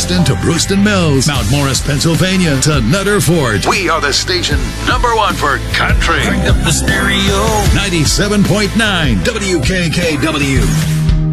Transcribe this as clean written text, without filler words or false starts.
Boston to Brewston Mills, Mount Morris, Pennsylvania to Nutter Fort. We are the station #1 for country. Crank up the stereo. 97.9 WKKW.